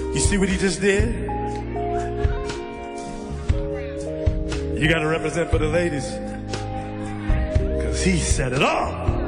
You see what he just did? You got to represent for the ladies, because he set it off.